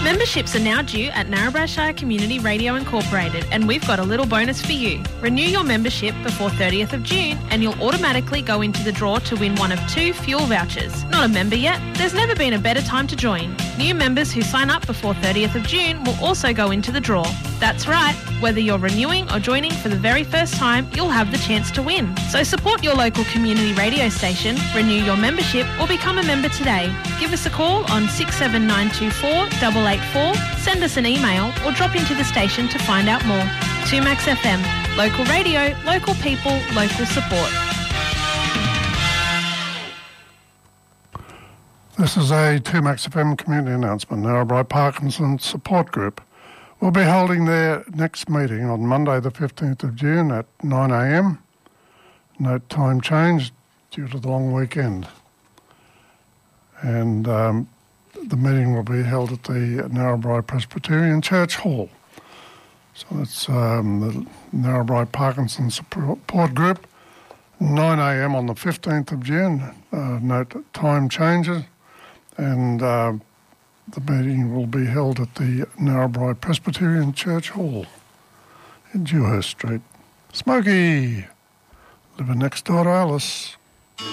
Memberships are now due at Narrabri Shire Community Radio Incorporated, and we've got a little bonus for you. Renew your membership before 30th of June and you'll automatically go into the draw to win one of 2 fuel vouchers. Not a member yet? There's never been a better time to join. New members who sign up before 30th of June will also go into the draw. That's right, whether you're renewing or joining for the very first time, you'll have the chance to win. So support your local community radio station, renew your membership or become a member today. Give us a call on 67924 884, send us an email or drop into the station to find out more. 2Max FM, local radio, local people, local support. This is a 2Max FM community announcement. Narrabri Parkinson's Support Group will be holding their next meeting on Monday the 15th of June at 9am. Note time change due to the long weekend. And the meeting will be held at the Narrabri Presbyterian Church Hall. So that's the Narrabri Parkinson's Support Group, 9am on the 15th of June. Note time changes. And the meeting will be held at the Narrabri Presbyterian Church Hall in Dewhurst Street. Smokey, living next door to Alice.